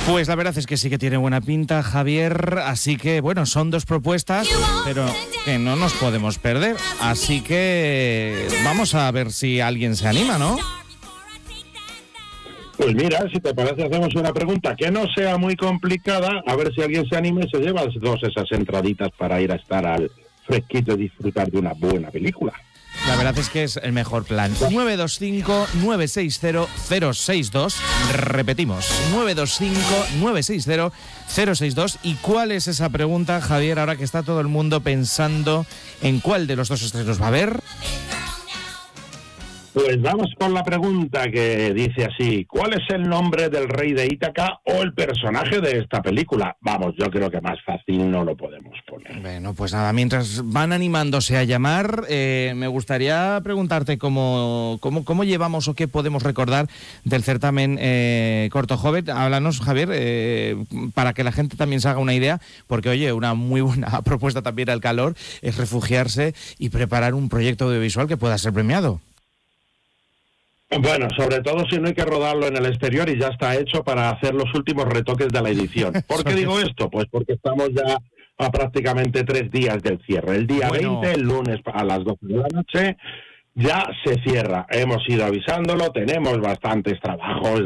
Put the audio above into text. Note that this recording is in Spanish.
Pues la verdad es que sí que tiene buena pinta, Javier, así que bueno, son 2 propuestas, pero que no nos podemos perder, así que vamos a ver si alguien se anima, ¿no? Pues mira, si te parece hacemos una pregunta que no sea muy complicada, a ver si alguien se anima y se lleva 2 esas entraditas para ir a estar al fresquito y disfrutar de una buena película. La verdad es que es el mejor plan. 925-960-062. Repetimos, 925-960-062. ¿Y cuál es esa pregunta, Javier, ahora que está todo el mundo pensando en cuál de los 2 estrenos va a haber? Pues vamos con la pregunta que dice así: ¿cuál es el nombre del rey de Ítaca o el personaje de esta película? Vamos, yo creo que más fácil no lo podemos poner. Bueno, pues nada, mientras van animándose a llamar, me gustaría preguntarte cómo llevamos o qué podemos recordar del certamen Corto Joven. Háblanos, Javier, para que la gente también se haga una idea, porque oye, una muy buena propuesta también al calor es refugiarse y preparar un proyecto audiovisual que pueda ser premiado. Bueno, sobre todo si no hay que rodarlo en el exterior y ya está hecho para hacer los últimos retoques de la edición. ¿Por qué digo esto? Pues porque estamos ya a prácticamente 3 días del cierre. El día 20, el lunes a las 12 de la noche, ya se cierra. Hemos ido avisándolo, tenemos bastantes trabajos